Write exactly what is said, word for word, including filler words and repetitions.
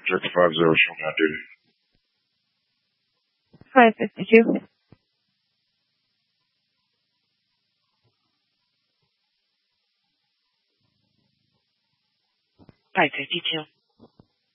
Check the five zero. Show me I did it. five fifty-two. five fifty-two.